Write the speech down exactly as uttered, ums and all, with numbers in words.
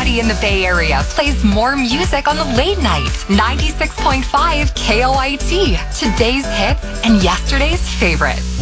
Everybody in the Bay Area plays more music on the late night. ninety-six point five K O I T. Today's hits and yesterday's favorites.